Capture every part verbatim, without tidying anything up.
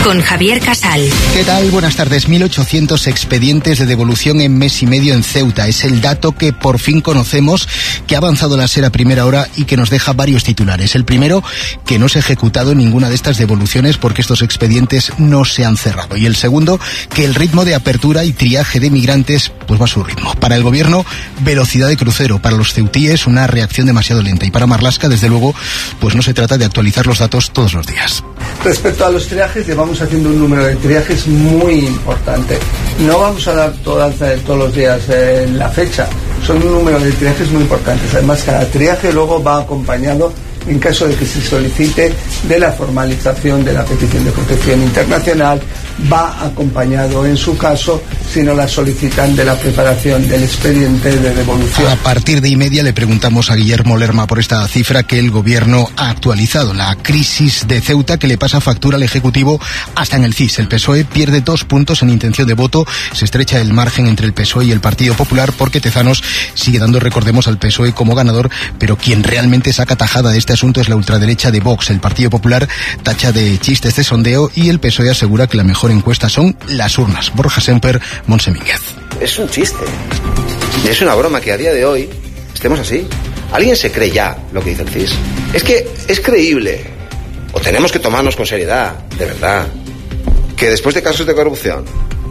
con Javier Casal. ¿Qué tal? Buenas tardes. mil ochocientos expedientes de devolución en mes y medio en Ceuta. Es el dato que por fin conocemos, que ha avanzado la SER a primera hora y que nos deja varios titulares. El primero, que no se ha ejecutado ninguna de estas devoluciones porque estos expedientes no se han cerrado. Y el segundo, que el ritmo de apertura y triaje de migrantes pues va a su ritmo. Para el gobierno, velocidad de crucero. Para los ceutíes, una reacción demasiado lenta. Y para Marlaska, desde luego, pues no se trata de actualizar los datos todos los días. Respecto a los triajes, llevamos haciendo un número de triajes muy importante. No vamos a dar todas, todos los días eh, la fecha. Son un número de triajes muy importantes. Además, cada triaje luego va acompañado, en caso de que se solicite, de la formalización de la petición de protección internacional, va acompañado, en su caso, si no la solicitan, de la preparación del expediente de devolución. A partir de y media le preguntamos a Guillermo Lerma por esta cifra que el gobierno ha actualizado. La crisis de Ceuta que le pasa factura al Ejecutivo hasta en el C I S. El P S O E pierde dos puntos en intención de voto. Se estrecha el margen entre el P S O E y el Partido Popular porque Tezanos sigue dando, recordemos, al P S O E como ganador, pero quien realmente saca tajada de este asunto es la ultraderecha de Vox. El Partido Popular tacha de chiste este sondeo y el P S O E asegura que la mejor encuesta son las urnas. Borja Semper, Montse Mínguez. Es un chiste. Es una broma que a día de hoy estemos así. ¿Alguien se cree ya lo que dice el C I S? Es que es creíble. O tenemos que tomarnos con seriedad, de verdad, que después de casos de corrupción,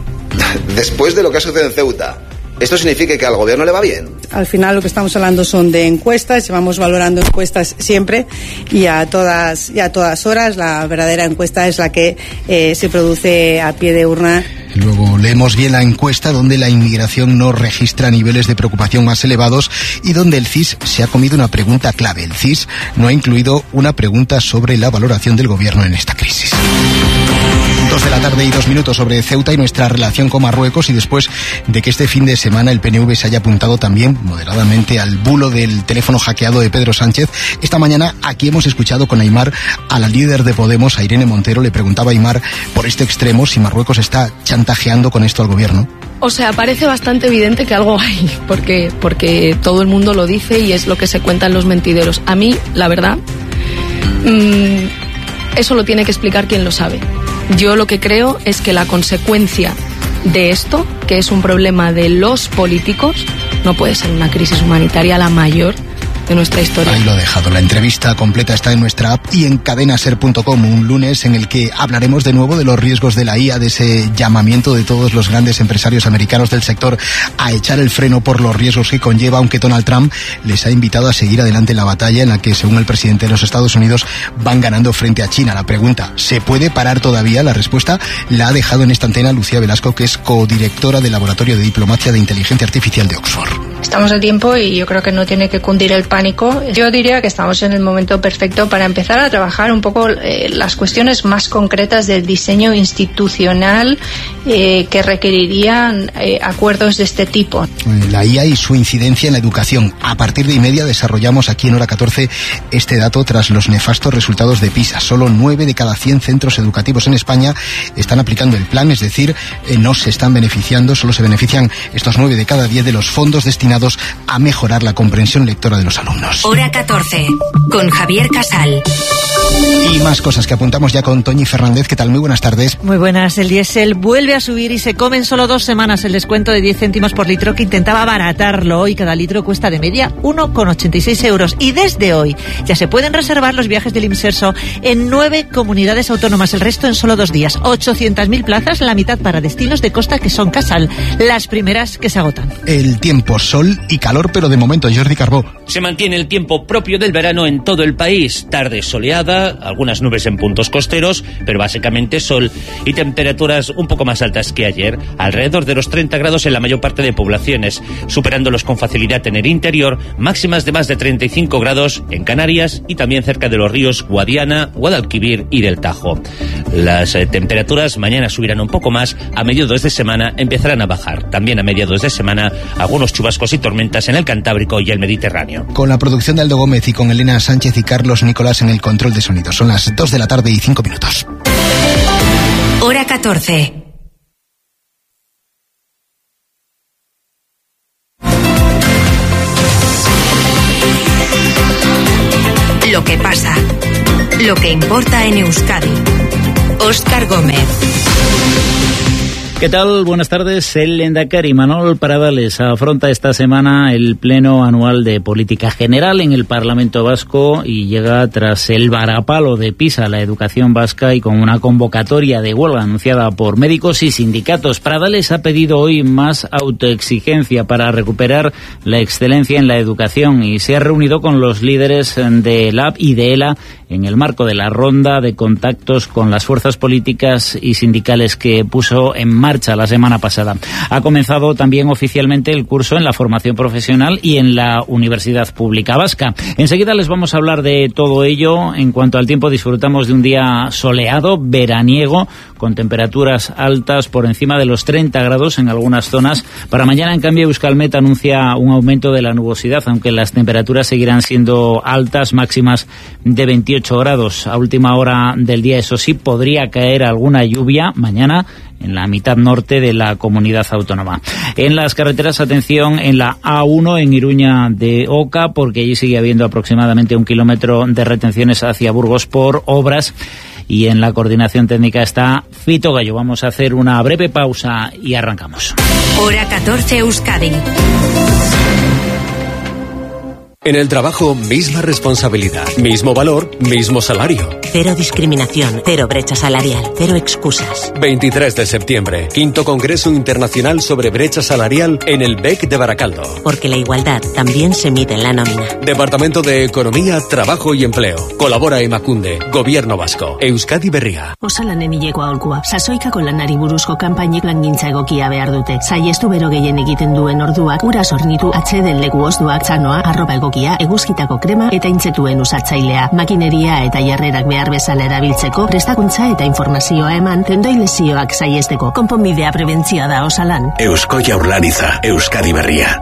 después de lo que ha sucedido en Ceuta, ¿esto significa que al gobierno le va bien? Al final lo que estamos hablando son de encuestas, llevamos valorando encuestas siempre y a todas, y a todas horas. La verdadera encuesta es la que eh, se produce a pie de urna. Luego leemos bien la encuesta donde la inmigración no registra niveles de preocupación más elevados y donde el C I S se ha comido una pregunta clave. El C I S no ha incluido una pregunta sobre la valoración del gobierno en esta crisis. Dos de la tarde y dos minutos sobre Ceuta y nuestra relación con Marruecos, y después de que este fin de semana el P N V se haya apuntado también moderadamente al bulo del teléfono hackeado de Pedro Sánchez, esta mañana aquí hemos escuchado con Aimar a la líder de Podemos, a Irene Montero. Le preguntaba a Aimar por este extremo si Marruecos está chantajeando con esto al gobierno. O sea, parece bastante evidente que algo hay, porque, porque todo el mundo lo dice y es lo que se cuentan los mentideros. A mí, la verdad, mmm, eso lo tiene que explicar quien lo sabe. Yo lo que creo es que la consecuencia de esto, que es un problema de los políticos, no puede ser una crisis humanitaria la mayor de nuestra historia. Ahí lo he dejado. La entrevista completa está en nuestra app y en cadena ser punto com, un lunes en el que hablaremos de nuevo de los riesgos de la I A, de ese llamamiento de todos los grandes empresarios americanos del sector a echar el freno por los riesgos que conlleva, aunque Donald Trump les ha invitado a seguir adelante en la batalla en la que, según el presidente de los Estados Unidos, van ganando frente a China. La pregunta, ¿se puede parar todavía? La respuesta la ha dejado en esta antena Lucía Velasco, que es codirectora del Laboratorio de Diplomacia de Inteligencia Artificial de Oxford. Estamos a tiempo y yo creo que no tiene que cundir el pánico. Yo diría que estamos en el momento perfecto para empezar a trabajar un poco eh, las cuestiones más concretas del diseño institucional eh, que requerirían eh, acuerdos de este tipo. La I A y su incidencia en la educación. A partir de y media desarrollamos aquí en Hora catorce este dato tras los nefastos resultados de PISA. Solo nueve de cada cien centros educativos en España están aplicando el plan, es decir, eh, no se están beneficiando, solo se benefician estos nueve de cada diez de los fondos destinados a mejorar la comprensión lectora de los alumnos. Hora catorce, con Javier Casal. Y más cosas que apuntamos ya con Toñi Fernández. ¿Qué tal? Muy buenas tardes. Muy buenas. El diésel vuelve a subir y se come en solo dos semanas el descuento de diez céntimos por litro que intentaba abaratarlo. Hoy cada litro cuesta de media uno con ochenta y seis euros. Y desde hoy ya se pueden reservar los viajes del Imserso en nueve comunidades autónomas. El resto en solo dos días. ochocientas mil plazas, la mitad para destinos de costa que son Casal. Las primeras que se agotan. El tiempo, sol y calor, pero de momento, Jordi Carbó. Se mantiene el tiempo propio del verano en todo el país. Tarde soleada, algunas nubes en puntos costeros, pero básicamente sol y temperaturas un poco más altas que ayer, alrededor de los treinta grados en la mayor parte de poblaciones, superándolos con facilidad en el interior, máximas de más de treinta y cinco grados en Canarias y también cerca de los ríos Guadiana, Guadalquivir y del Tajo. Las eh, temperaturas mañana subirán un poco más, a mediados de semana empezarán a bajar. También a mediados de semana algunos chubascos y tormentas en el Cantábrico y el Mediterráneo. Con la producción de Aldo Gómez y con Elena Sánchez y Carlos Nicolás en el control de sonido. Son las dos de la tarde y cinco minutos. Hora catorce. Lo que pasa. Lo que importa en Euskadi. Hora Óscar Gómez. ¿Qué tal? Buenas tardes. El Lehendakari Manol Pradales afronta esta semana el Pleno Anual de Política General en el Parlamento Vasco y llega tras el varapalo de PISA a la educación vasca y con una convocatoria de huelga anunciada por médicos y sindicatos. Pradales ha pedido hoy más autoexigencia para recuperar la excelencia en la educación y se ha reunido con los líderes de L A B y de E L A en el marco de la ronda de contactos con las fuerzas políticas y sindicales que puso en marcha la semana pasada. Ha comenzado también oficialmente el curso en la formación profesional y en la Universidad Pública Vasca. Enseguida les vamos a hablar de todo ello. En cuanto al tiempo, disfrutamos de un día soleado, veraniego, con temperaturas altas por encima de los treinta grados en algunas zonas. Para mañana, en cambio, Euskalmet anuncia un aumento de la nubosidad, aunque las temperaturas seguirán siendo altas, máximas de veintiocho grados. A última hora del día, eso sí, podría caer alguna lluvia mañana en la mitad norte de la comunidad autónoma. En las carreteras, atención en la A uno en Iruña de Oca, porque allí sigue habiendo aproximadamente un kilómetro de retenciones hacia Burgos por obras. Y en la coordinación técnica está Fito Gallo. Vamos a hacer una breve pausa y arrancamos. Hora catorce, Euskadi. En el trabajo, misma responsabilidad, mismo valor, mismo salario. Cero discriminación, cero brecha salarial, cero excusas. veintitrés de septiembre, quinto Congreso Internacional sobre Brecha Salarial en el B E C de Baracaldo. Porque la igualdad también se mide en la nómina. Departamento de Economía, Trabajo y Empleo. Colabora Emakunde, Gobierno Vasco, Euskadi Berria. Osalanen hileko aholkua, sasoikako lanari buruzko kanpainek langintza egokia behar dute. Saiestu bero gehien egiten duen orduak, ura sornitu atxeden leku ozduak txanoa, arroba egokia, eguzkitako krema eta intzetuen usatzailea. Makineria eta jarrerak behar bezala erabiltzeko, prestakuntza eta informazioa eman, tendoi lesioak saiesteko. Konponbidea prebentzioa da Osalan. Eusko Jaurlaritza, Euskadi Berria.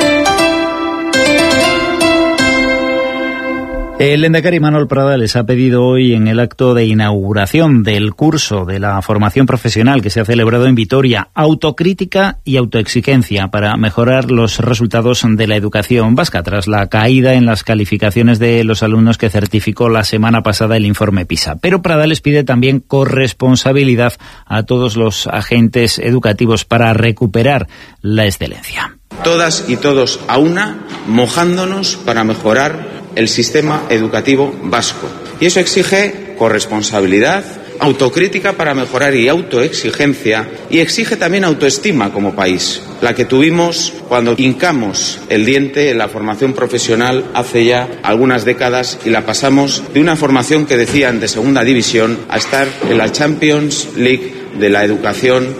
El Lehendakari Manol Pradales ha pedido hoy en el acto de inauguración del curso de la formación profesional que se ha celebrado en Vitoria autocrítica y autoexigencia para mejorar los resultados de la educación vasca tras la caída en las calificaciones de los alumnos que certificó la semana pasada el informe PISA. Pero Pradales pide también corresponsabilidad a todos los agentes educativos para recuperar la excelencia. Todas y todos a una, mojándonos para mejorar el sistema educativo vasco. Y eso exige corresponsabilidad, autocrítica para mejorar y autoexigencia, y exige también autoestima como país, la que tuvimos cuando hincamos el diente en la formación profesional hace ya algunas décadas y la pasamos de una formación que decían de segunda división a estar en la Champions League de la educación.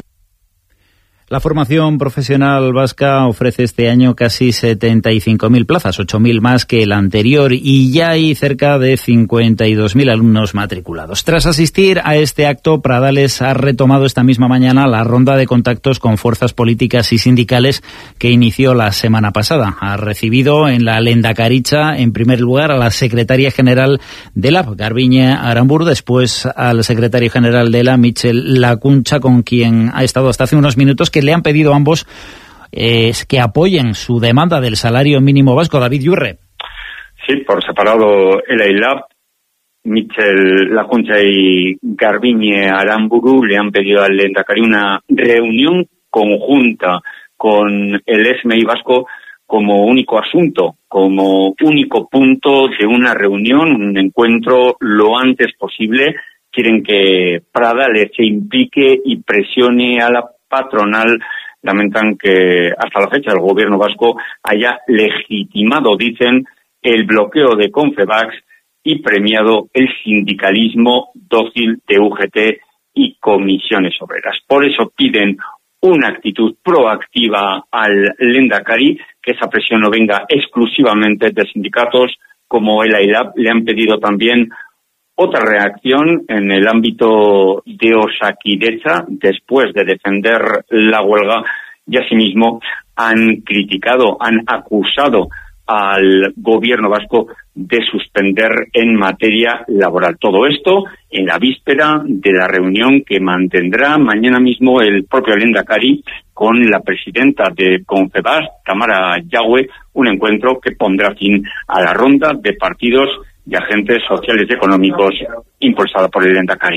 La formación profesional vasca ofrece este año casi setenta y cinco mil plazas, ocho mil más que el anterior, y ya hay cerca de cincuenta y dos mil alumnos matriculados. Tras asistir a este acto, Pradales ha retomado esta misma mañana la ronda de contactos con fuerzas políticas y sindicales que inició la semana pasada. Ha recibido en la Lehendakaritza, en primer lugar, a la secretaria general de la Garbiñe Aramburu, después al secretario general de la Michel Lacuncha, con quien ha estado hasta hace unos minutos, que le han pedido a ambos eh, que apoyen su demanda del salario mínimo vasco. David Yurre. Sí, por separado el I L A B, Michel Lacuncha y Garbiñe Aramburu le han pedido al Lehendakari una reunión conjunta con el S M I vasco como único asunto, como único punto de una reunión, un encuentro lo antes posible. Quieren que Pradales se implique y presione a la patronal. Lamentan que hasta la fecha el gobierno vasco haya legitimado, dicen, el bloqueo de Confebask y premiado el sindicalismo dócil de U G T y comisiones obreras. Por eso piden una actitud proactiva al Lehendakari, que esa presión no venga exclusivamente de sindicatos como el I L A B. Le han pedido también otra reacción en el ámbito de Osakidetza, después de defender la huelga, y asimismo han criticado, han acusado al gobierno vasco de suspender en materia laboral. Todo esto en la víspera de la reunión que mantendrá mañana mismo el propio Lehendakari con la presidenta de Confebask, Tamara Yagüe, un encuentro que pondrá fin a la ronda de partidos y agentes sociales y económicos impulsada por el Lehendakari.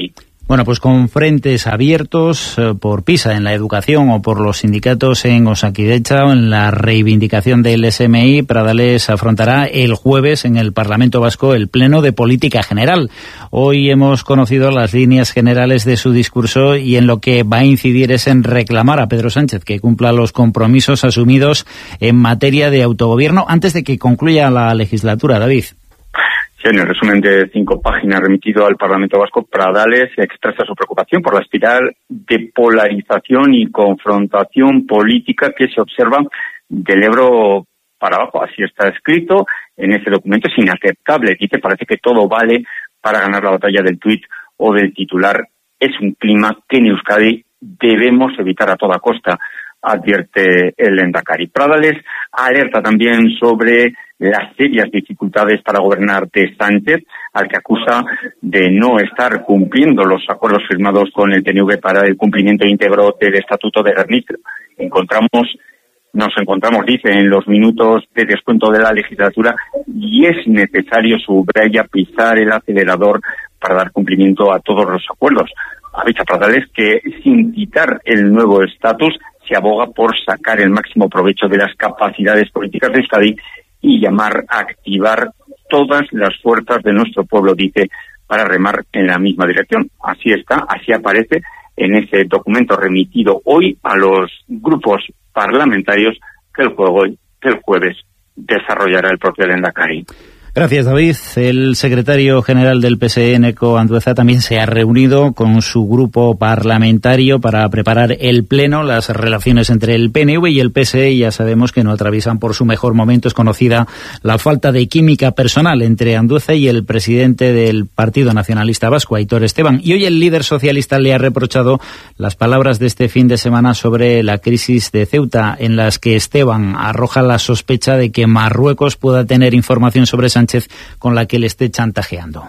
Bueno, pues con frentes abiertos eh, por PISA en la educación o por los sindicatos en Osakidecha o en la reivindicación del S M I, Pradales afrontará el jueves en el Parlamento Vasco el Pleno de Política General. Hoy hemos conocido las líneas generales de su discurso y en lo que va a incidir es en reclamar a Pedro Sánchez que cumpla los compromisos asumidos en materia de autogobierno antes de que concluya la legislatura. David. Sí, en el resumen de cinco páginas remitido al Parlamento Vasco, Pradales expresa su preocupación por la espiral de polarización y confrontación política que se observa del Ebro para abajo. Así está escrito en ese documento. Es inaceptable. Dice, parece que todo vale para ganar la batalla del tuit o del titular. Es un clima que en Euskadi debemos evitar a toda costa, advierte el Lehendakari. Pradales alerta también sobre las serias dificultades para gobernar de Sánchez, al que acusa de no estar cumpliendo los acuerdos firmados con el P N V para el cumplimiento íntegro del Estatuto de Gernika. Encontramos, nos encontramos, dice, en los minutos de descuento de la legislatura y es necesario, subraya, pisar el acelerador para dar cumplimiento a todos los acuerdos. Avisa Pradales que sin quitar el nuevo estatus se aboga por sacar el máximo provecho de las capacidades políticas de Euskadi y llamar a activar todas las fuerzas de nuestro pueblo, dice, para remar en la misma dirección. Así está, así aparece en ese documento remitido hoy a los grupos parlamentarios que el, juego, que el jueves desarrollará el propio Lehendakari. Gracias, David. El secretario general del P S E, Eneko Andueza, también se ha reunido con su grupo parlamentario para preparar el pleno. Las relaciones entre el P N V y el P S E ya sabemos que no atraviesan por su mejor momento. Es conocida la falta de química personal entre Andueza y el presidente del Partido Nacionalista Vasco, Aitor Esteban. Y hoy el líder socialista le ha reprochado las palabras de este fin de semana sobre la crisis de Ceuta, en las que Esteban arroja la sospecha de que Marruecos pueda tener información sobre Sánchez con la que le esté chantajeando.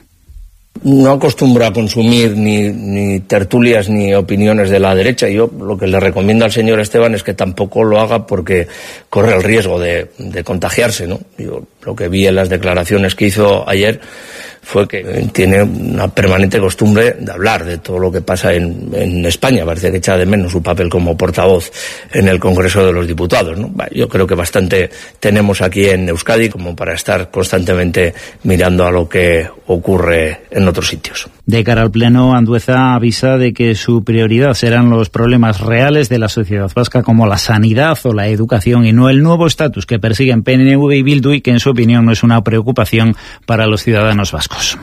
No acostumbro a consumir ni, ni tertulias ni opiniones de la derecha. Yo lo que le recomiendo al señor Esteban es que tampoco lo haga porque corre el riesgo de, de contagiarse, ¿no? Yo lo que vi en las declaraciones que hizo ayer fue que tiene una permanente costumbre de hablar de todo lo que pasa en, en España. Parece que echa de menos su papel como portavoz en el Congreso de los Diputados, ¿no? Yo creo que bastante tenemos aquí en Euskadi como para estar constantemente mirando a lo que ocurre en otros sitios. De cara al Pleno, Andueza avisa de que su prioridad serán los problemas reales de la sociedad vasca, como la sanidad o la educación, y no el nuevo estatus que persiguen P N V y Bildu y que en su opinión no es una preocupación para los ciudadanos vascos.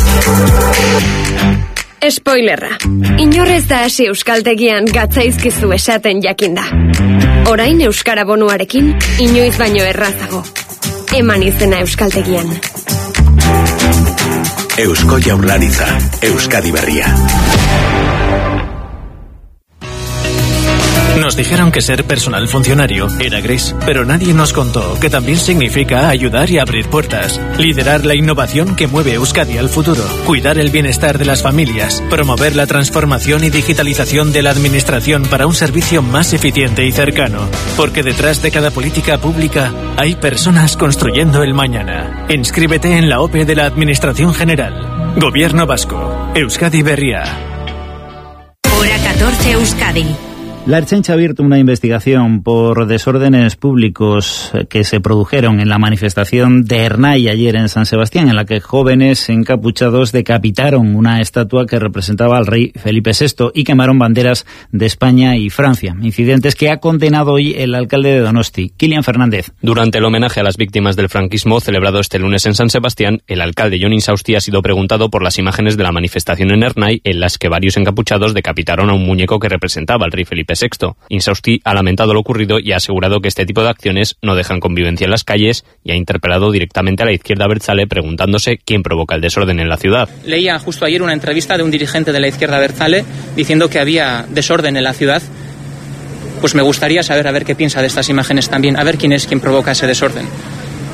Spoilerra. Inorrez da hasi euskaltegian gatzaizkizu esaten jakinda. Orain euskara bonuarekin inoiz baino errazago. Eman izena euskaltegian. Eusko Jaurlaritza, Euskadi Berria. Nos dijeron que ser personal funcionario era gris, pero nadie nos contó que también significa ayudar y abrir puertas, liderar la innovación que mueve Euskadi al futuro, cuidar el bienestar de las familias, promover la transformación y digitalización de la administración para un servicio más eficiente y cercano, porque detrás de cada política pública hay personas construyendo el mañana. Inscríbete en la O P E de la Administración General. Gobierno Vasco. Euskadi Berria. Hora catorce Euskadi. La Ertzaintza ha abierto una investigación por desórdenes públicos que se produjeron en la manifestación de Ernai ayer en San Sebastián, en la que jóvenes encapuchados decapitaron una estatua que representaba al rey Felipe sexto y quemaron banderas de España y Francia. Incidentes que ha condenado hoy el alcalde de Donosti, Kilian Fernández. Durante el homenaje a las víctimas del franquismo celebrado este lunes en San Sebastián, el alcalde Jon Insausti ha sido preguntado por las imágenes de la manifestación en Ernai, en las que varios encapuchados decapitaron a un muñeco que representaba al rey Felipe sexto. Insausti ha lamentado lo ocurrido y ha asegurado que este tipo de acciones no dejan convivencia en las calles y ha interpelado directamente a la izquierda abertzale preguntándose quién provoca el desorden en la ciudad. Leía justo ayer una entrevista de un dirigente de la izquierda abertzale diciendo que había desorden en la ciudad. Pues me gustaría saber a ver qué piensa de estas imágenes también, a ver quién es quien provoca ese desorden.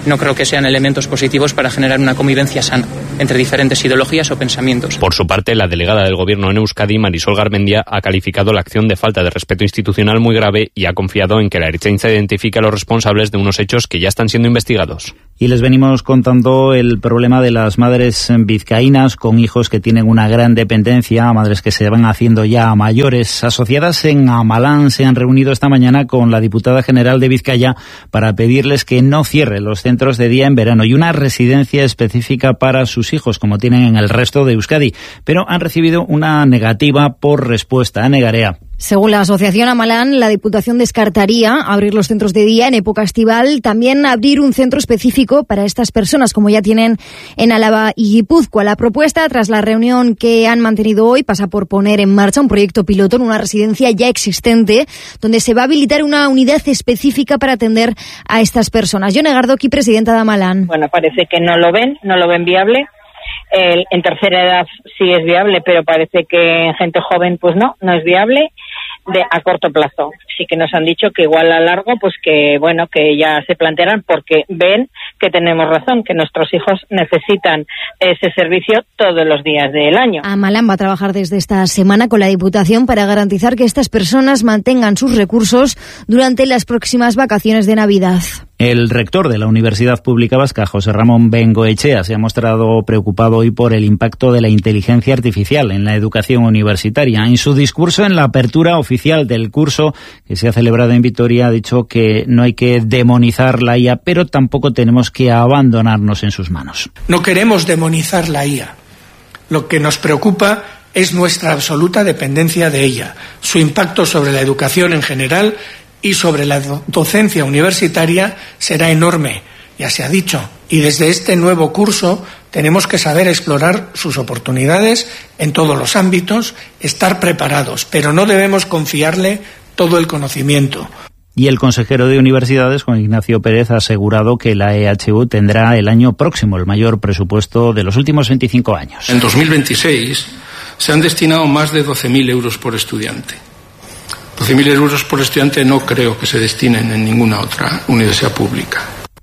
no creo que sean elementos positivos para generar una convivencia sana entre diferentes ideologías o pensamientos. Por su parte, la delegada del Gobierno en Euskadi, Marisol Garmendia, ha calificado la acción de falta de respeto institucional muy grave y ha confiado en que la Ertzaintza identifique a los responsables de unos hechos que ya están siendo investigados. Y les venimos contando el problema de las madres vizcaínas con hijos que tienen una gran dependencia, madres que se van haciendo ya mayores. Asociadas en Amalán se han reunido esta mañana con la diputada general de Vizcaya para pedirles que no cierren los centros de día en verano y una residencia específica para sus hijos, como tienen en el resto de Euskadi. Pero han recibido una negativa por respuesta. Negarea. Según la Asociación Amalán, la Diputación descartaría abrir los centros de día en época estival, también abrir un centro específico para estas personas, como ya tienen en Álava y Guipúzcoa. La propuesta, tras la reunión que han mantenido hoy, pasa por poner en marcha un proyecto piloto en una residencia ya existente, donde se va a habilitar una unidad específica para atender a estas personas. Yone Gardoki, presidenta de Amalán. Bueno, parece que no lo ven, no lo ven viable. El, en tercera edad sí es viable, pero parece que en gente joven pues no, no es viable de a corto plazo. Sí que nos han dicho que igual a largo, pues que bueno, que ya se plantearán porque ven que tenemos razón, que nuestros hijos necesitan ese servicio todos los días del año. Amalán va a trabajar desde esta semana con la Diputación para garantizar que estas personas mantengan sus recursos durante las próximas vacaciones de Navidad. El rector de la Universidad Pública Vasca, José Ramón Bengoechea, se ha mostrado preocupado hoy por el impacto de la inteligencia artificial en la educación universitaria. En su discurso en la apertura oficial del curso que se ha celebrado en Vitoria, ha dicho que no hay que demonizar la I A, pero tampoco tenemos que abandonarnos en sus manos. No queremos demonizar la I A. Lo que nos preocupa es nuestra absoluta dependencia de ella, su impacto sobre la educación en general y sobre la docencia universitaria será enorme, ya se ha dicho. Y desde este nuevo curso tenemos que saber explorar sus oportunidades en todos los ámbitos, estar preparados, pero no debemos confiarle todo el conocimiento. Y el consejero de Universidades, Juan Ignacio Pérez, ha asegurado que la E H U tendrá el año próximo el mayor presupuesto de los últimos veinticinco años. En dos mil veintiséis se han destinado más de doce mil euros por estudiante. doce mil euros por estudiante no creo que se destinen en ninguna otra universidad pública.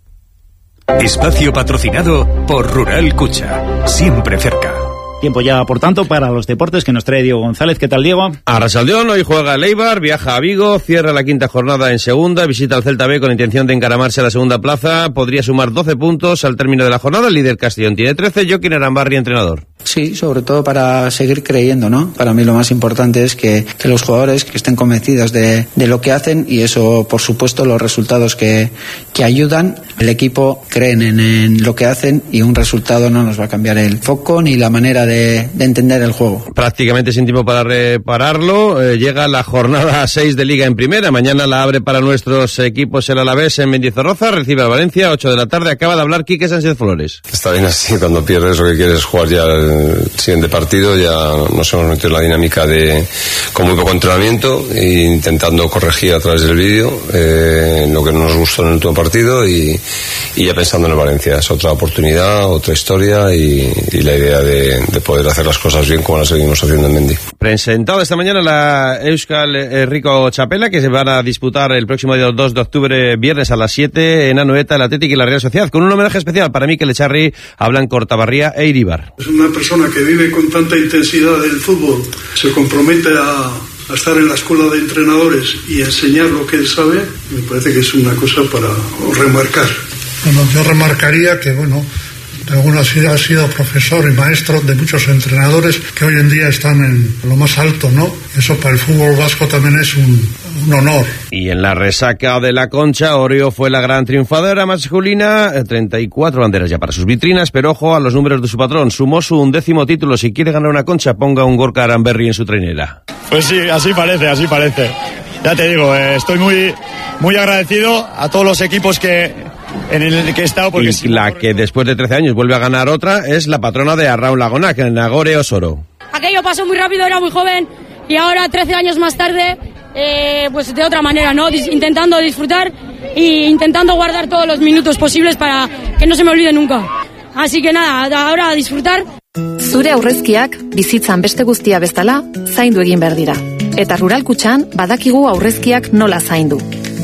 Espacio patrocinado por Rural Cucha, siempre cerca. Tiempo ya, por tanto, para los deportes que nos trae Diego González. ¿Qué tal, Diego? Arrasaldón, hoy juega el Eibar, viaja a Vigo, cierra la quinta jornada en segunda, visita al Celta B con intención de encaramarse a la segunda plaza, podría sumar doce puntos al término de la jornada, el líder Castellón tiene trece, Joaquín Arambarri, entrenador. Sí, sobre todo para seguir creyendo, ¿no? Para mí lo más importante es que, que los jugadores que estén convencidos de, de lo que hacen y eso, por supuesto, los resultados que, que ayudan. El equipo creen en, en lo que hacen y un resultado no nos va a cambiar el foco ni la manera de, de entender el juego. Prácticamente sin tiempo para repararlo, eh, llega la jornada seis de Liga en Primera. Mañana la abre para nuestros equipos el Alavés en Mendizorroza, recibe al Valencia, ocho de la tarde. Acaba de hablar Quique Sánchez Flores. Está bien así, cuando pierdes lo que quieres es jugar ya el siguiente partido, ya nos hemos metido en la dinámica de con muy poco entrenamiento e intentando corregir a través del vídeo eh, lo que no nos gustó en el último partido y, y ya pensando en el Valencia. Es otra oportunidad, otra historia y, y la idea de, de poder hacer las cosas bien como las seguimos haciendo en Mendy. Presentado esta mañana la Euskal Rico Chapela, que se van a disputar el próximo día dos de octubre, viernes a las siete en Anoeta, el Athletic y la Real Sociedad, con un homenaje especial para Mikel Echarri, hablan Cortabarría e Iribar. Es una persona que vive con tanta intensidad el fútbol, se compromete a, a estar en la escuela de entrenadores y enseñar lo que él sabe, me parece que es una cosa para remarcar. Bueno, yo remarcaría que, bueno, algunos ha sido profesor y maestro de muchos entrenadores que hoy en día están en lo más alto, ¿no? Eso para el fútbol vasco también es un, un honor. Y en la resaca de la Concha, Orio fue la gran triunfadora masculina, treinta y cuatro banderas ya para sus vitrinas, pero ojo a los números de su patrón, sumó su undécimo título. Si quiere ganar una Concha, ponga un Gorka Aramberri en su trainera. Pues sí, así parece, así parece. Ya te digo, eh, estoy muy, muy agradecido a todos los equipos que en el que he estado. Porque y si la que después de trece años vuelve a ganar otra es la patrona de Arraun Lagonac, Nagore Osoro. Aquello pasó muy rápido, era muy joven y ahora trece años más tarde, eh, pues de otra manera, ¿no? Dis- intentando disfrutar e intentando guardar todos los minutos posibles para que no se me olvide nunca. Así que nada, ahora a disfrutar. Zure aurrezkiak bizitzan beste guztia bezala zaindu egin behar dira. Eta Rural Kutxan badakigu aurrezkiak nola zaindu.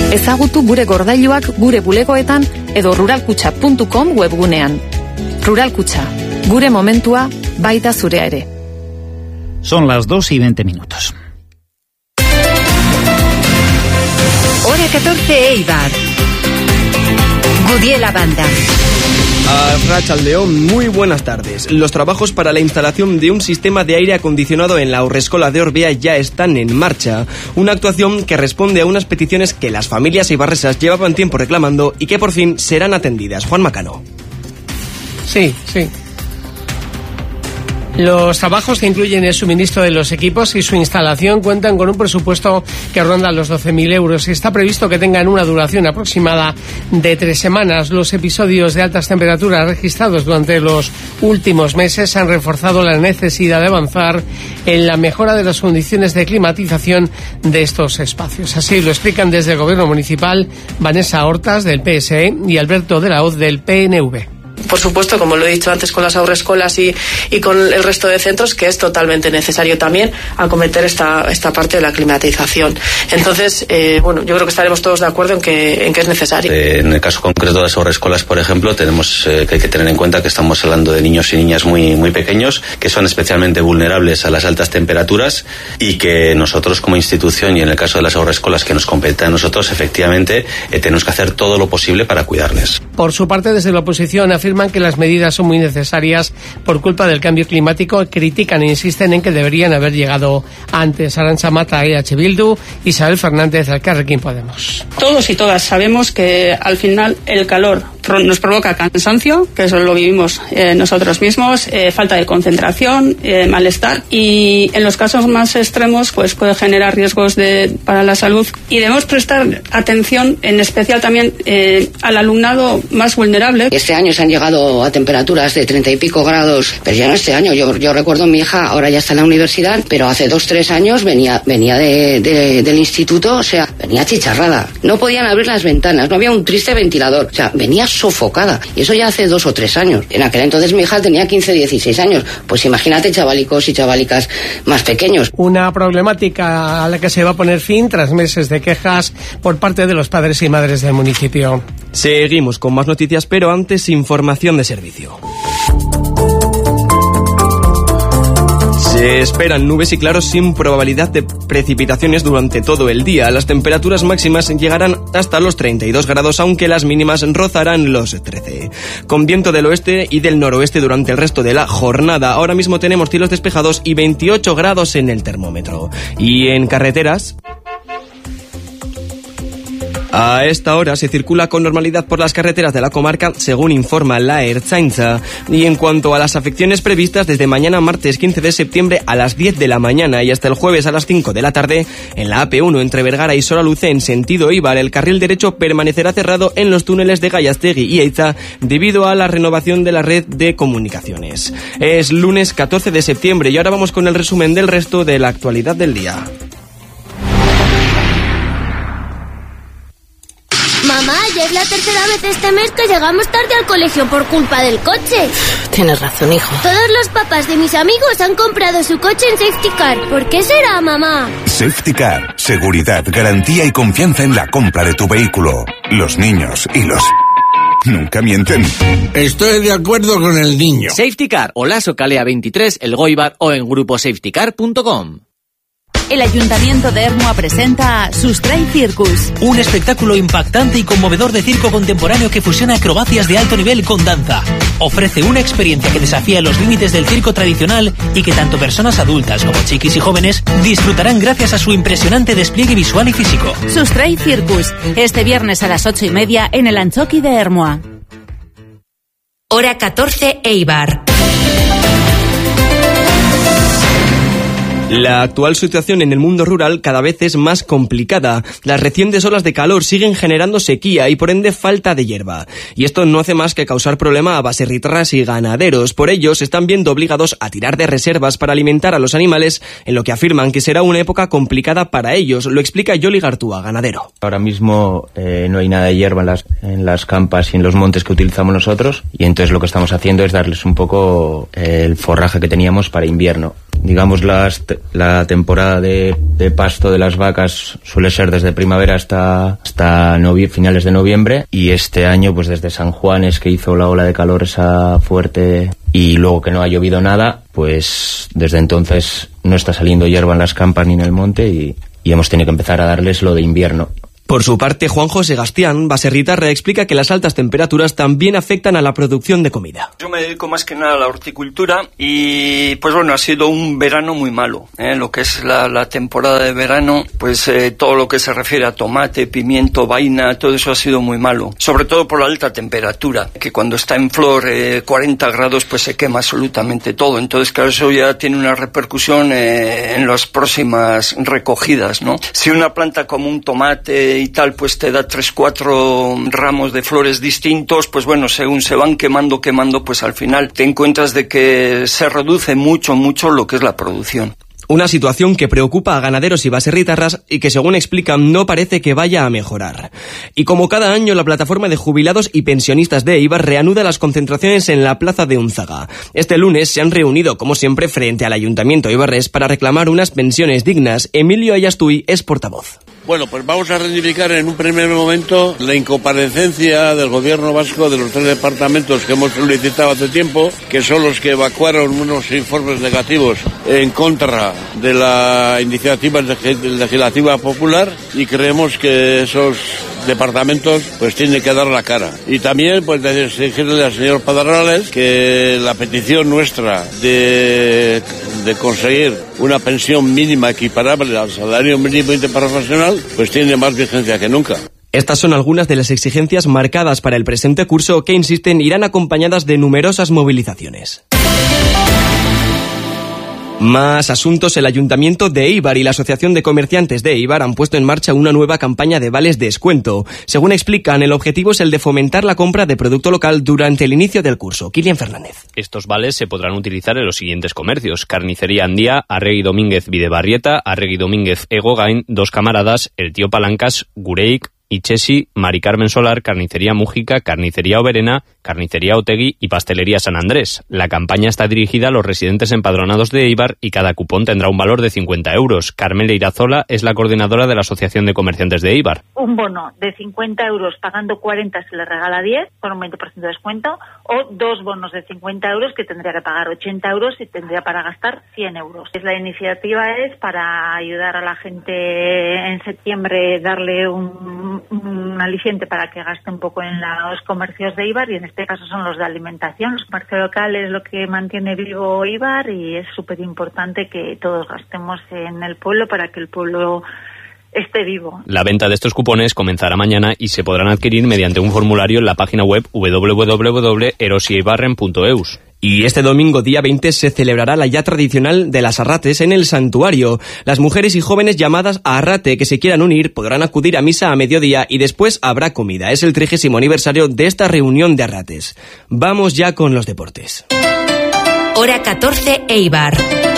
Ezagutu gure gordailuak gure bulegoetan edo ruralkutxa puntu com webgunean. Ruralkutxa, gure momentua baita zurea ere. Son las dos y veinte minutos. Hora catorce Eibar. Gudiela Banda. A Rachaldeón, muy buenas tardes. Los trabajos para la instalación de un sistema de aire acondicionado en la Haurreskola de Orbea ya están en marcha. Una actuación que responde a unas peticiones que las familias eibarresas llevaban tiempo reclamando y que por fin serán atendidas. Juan Macano. Sí, sí. Los trabajos que incluyen el suministro de los equipos y su instalación cuentan con un presupuesto que ronda los doce mil euros y está previsto que tengan una duración aproximada de tres semanas. Los episodios de altas temperaturas registrados durante los últimos meses han reforzado la necesidad de avanzar en la mejora de las condiciones de climatización de estos espacios. Así lo explican desde el Gobierno Municipal Vanessa Hortas del P S E y Alberto de la Hoz del P N V. Por supuesto, como lo he dicho antes con las haurrescolas y, y con el resto de centros, que es totalmente necesario también acometer esta, esta parte de la climatización. Entonces, eh, bueno, yo creo que estaremos todos de acuerdo en que, en que es necesario. Eh, en el caso concreto de las haurrescolas, por ejemplo, tenemos eh, que hay que tener en cuenta que estamos hablando de niños y niñas muy, muy pequeños, que son especialmente vulnerables a las altas temperaturas y que nosotros como institución, y en el caso de las haurrescolas que nos compete a nosotros, efectivamente, eh, tenemos que hacer todo lo posible para cuidarles. Por su parte, desde la oposición afirman que las medidas son muy necesarias por culpa del cambio climático, critican e insisten en que deberían haber llegado antes. Arantxa Mata, E H Bildu, Isabel Fernández, Elkarrekin Podemos. Todos y todas sabemos que al final el calor nos provoca cansancio, que eso lo vivimos eh, nosotros mismos, eh, falta de concentración, eh, malestar, y en los casos más extremos pues puede generar riesgos de, para la salud, y debemos prestar atención en especial también eh, al alumnado más vulnerable. Este año se han llegado a temperaturas de treinta y pico grados, pero ya no este año. Yo, yo recuerdo mi hija, ahora ya está en la universidad, pero hace dos, tres años venía, venía de, de, del instituto, o sea, venía chicharrada. No podían abrir las ventanas, no había un triste ventilador, o sea, venía sofocada. Y eso ya hace dos o tres años. En aquel entonces mi hija tenía quince, dieciséis años. Pues imagínate chavalicos y chavalicas más pequeños. Una problemática a la que se va a poner fin tras meses de quejas por parte de los padres y madres del municipio. Seguimos con más noticias, pero antes información de servicio. Se esperan nubes y claros sin probabilidad de precipitaciones durante todo el día. Las temperaturas máximas llegarán hasta los treinta y dos grados, aunque las mínimas rozarán los trece. Con viento del oeste y del noroeste durante el resto de la jornada. Ahora mismo tenemos cielos despejados y veintiocho grados en el termómetro. Y en carreteras... A esta hora se circula con normalidad por las carreteras de la comarca, según informa la Ertzaintza. Y en cuanto a las afecciones previstas, desde mañana martes quince de septiembre a las diez de la mañana y hasta el jueves a las cinco de la tarde, en la A P uno entre Vergara y Soraluce en sentido Eibar, el carril derecho permanecerá cerrado en los túneles de Gallastegui y Eiza debido a la renovación de la red de comunicaciones. Es lunes catorce de septiembre y ahora vamos con el resumen del resto de la actualidad del día. Mamá, ya es la tercera vez este mes que llegamos tarde al colegio por culpa del coche. Tienes razón, hijo. Todos los papás de mis amigos han comprado su coche en Safety Car. ¿Por qué será, mamá? Safety Car. Seguridad, garantía y confianza en la compra de tu vehículo. Los niños y los... nunca mienten. Estoy de acuerdo con el niño. Safety Car, Olaso Calea veintitrés, El Goibar o en grupo safety car punto com. El Ayuntamiento de Ermua presenta Sustray Circus. Un espectáculo impactante y conmovedor de circo contemporáneo que fusiona acrobacias de alto nivel con danza. Ofrece una experiencia que desafía los límites del circo tradicional y que tanto personas adultas como chiquis y jóvenes disfrutarán gracias a su impresionante despliegue visual y físico. Sustray Circus, este viernes a las ocho y media en el Anchoqui de Ermua. Hora catorce Eibar. La actual situación en el mundo rural cada vez es más complicada. Las recientes olas de calor siguen generando sequía y por ende falta de hierba. Y esto no hace más que causar problema a baserritarras y ganaderos. Por ello se están viendo obligados a tirar de reservas para alimentar a los animales, en lo que afirman que será una época complicada para ellos. Lo explica Yoli Gartúa, ganadero. Ahora mismo eh, no hay nada de hierba en las, en las campas y en los montes que utilizamos nosotros, y entonces lo que estamos haciendo es darles un poco eh, el forraje que teníamos para invierno. Digamos, las, la temporada de, de pasto de las vacas suele ser desde primavera hasta, hasta novie- finales de noviembre, y este año pues desde San Juan es que hizo la ola de calor esa fuerte y luego que no ha llovido nada, pues desde entonces no está saliendo hierba en las campas ni en el monte y, y hemos tenido que empezar a darles lo de invierno. Por su parte, Juanjo Segastián, baserritarra, explica que las altas temperaturas también afectan a la producción de comida. Yo me dedico más que nada a la horticultura y pues bueno, ha sido un verano muy malo, ¿eh? Lo que es la, la temporada de verano, pues eh, todo lo que se refiere a tomate, pimiento, vaina, todo eso ha sido muy malo, sobre todo por la alta temperatura, que cuando está en flor eh, cuarenta grados pues se quema absolutamente todo, entonces claro, eso ya tiene una repercusión eh, en las próximas recogidas, ¿no? Si una planta como un tomate y tal, pues te da tres, cuatro ramos de flores distintos, pues bueno, según se van quemando, quemando, pues al final te encuentras de que se reduce mucho, mucho lo que es la producción. Una situación que preocupa a ganaderos y baserritarras y que, según explican, no parece que vaya a mejorar. Y como cada año, la plataforma de jubilados y pensionistas de Eibar reanuda las concentraciones en la plaza de Unzaga. Este lunes se han reunido, como siempre, frente al Ayuntamiento eibarrés para reclamar unas pensiones dignas. Emilio Ayastuy es portavoz. Bueno, pues vamos a reivindicar en un primer momento la incomparecencia del gobierno vasco de los tres departamentos que hemos solicitado hace tiempo, que son los que evacuaron unos informes negativos en contra de la iniciativa legislativa popular, y creemos que esos departamentos pues tienen que dar la cara. Y también pues exigirle al señor Padarrales que la petición nuestra de, de conseguir una pensión mínima equiparable al salario mínimo interprofesional pues tiene más vigencia que nunca. Estas son algunas de las exigencias marcadas para el presente curso que, insisten, irán acompañadas de numerosas movilizaciones. Más asuntos. El Ayuntamiento de Eibar y la Asociación de Comerciantes de Eibar han puesto en marcha una nueva campaña de vales de descuento. Según explican, el objetivo es el de fomentar la compra de producto local durante el inicio del curso. Kilian Fernández. Estos vales se podrán utilizar en los siguientes comercios: Carnicería Andía, Arregui Domínguez Videbarrieta, Arregui Domínguez Egogain, Dos Camaradas, El Tío Palancas, Gureik, Ichesi, Mari Carmen Solar, Carnicería Mújica, Carnicería Oberena, Carnicería Otegui y Pastelería San Andrés. La campaña está dirigida a los residentes empadronados de Eibar y cada cupón tendrá un valor de cincuenta euros. Carmela Irazola es la coordinadora de la Asociación de Comerciantes de Eibar. Un bono de cincuenta euros pagando cuarenta se le regala diez con un veinte por ciento de descuento, o dos bonos de cincuenta euros que tendría que pagar ochenta euros y tendría para gastar cien euros. La iniciativa es para ayudar a la gente en septiembre, darle un un aliciente para que gaste un poco en los comercios de Eibar, y en este caso son los de alimentación. Los comercios locales es lo que mantiene vivo Eibar, y es súper importante que todos gastemos en el pueblo para que el pueblo esté vivo. La venta de estos cupones comenzará mañana y se podrán adquirir mediante un formulario en la página web doble u doble u doble u punto erosieibarren punto eus. Y este domingo, día veinte, se celebrará la ya tradicional de las arrates en el santuario. Las mujeres y jóvenes llamadas a arrate que se quieran unir podrán acudir a misa a mediodía y después habrá comida. Es el trigésimo aniversario de esta reunión de arrates. Vamos ya con los deportes. Hora catorce, Eibar.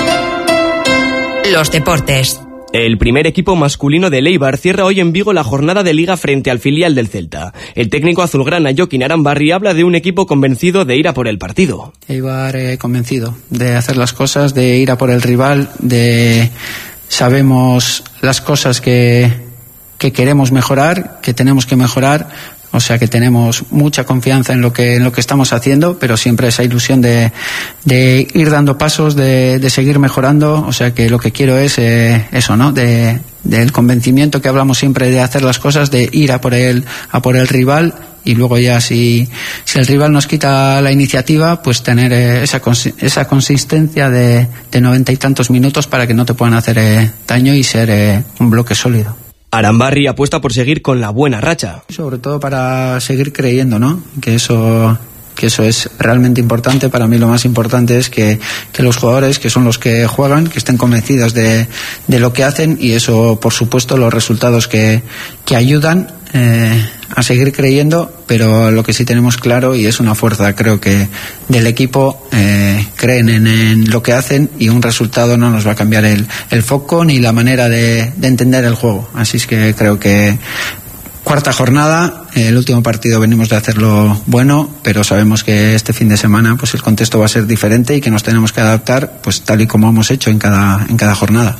Los deportes. El primer equipo masculino del Eibar cierra hoy en Vigo la jornada de Liga frente al filial del Celta. El técnico azulgrana Joaquín Arambarri habla de un equipo convencido de ir a por el partido. Eibar eh, convencido de hacer las cosas, de ir a por el rival, de sabemos las cosas que, que queremos mejorar, que tenemos que mejorar. O sea que tenemos mucha confianza en lo que en lo que estamos haciendo, pero siempre esa ilusión de, de ir dando pasos, de, de seguir mejorando. O sea que lo que quiero es eh, eso, ¿no? De, del convencimiento que hablamos siempre de hacer las cosas, de ir a por el a por el rival, y luego ya si si el rival nos quita la iniciativa, pues tener eh, esa esa consistencia de, de noventa y tantos minutos para que no te puedan hacer eh, daño y ser eh, un bloque sólido. Arambarri apuesta por seguir con la buena racha. Sobre todo para seguir creyendo, ¿no? Que eso, que eso es realmente importante. Para mí lo más importante es que, que los jugadores, que son los que juegan, que estén convencidos de, de lo que hacen, y eso, por supuesto, los resultados que, que ayudan eh, a seguir creyendo, pero lo que sí tenemos claro, y es una fuerza, creo que del equipo, eh, creen en, en lo que hacen, y un resultado no nos va a cambiar el, el foco ni la manera de, de entender el juego. Así es que creo que Cuarta jornada, el último partido venimos de hacerlo bueno, pero sabemos que este fin de semana pues el contexto va a ser diferente y que nos tenemos que adaptar pues tal y como hemos hecho en cada, en cada jornada.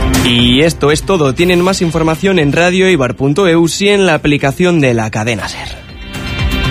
Y esto es todo. Tienen más información en radio eibar punto eus y en la aplicación de la cadena SER.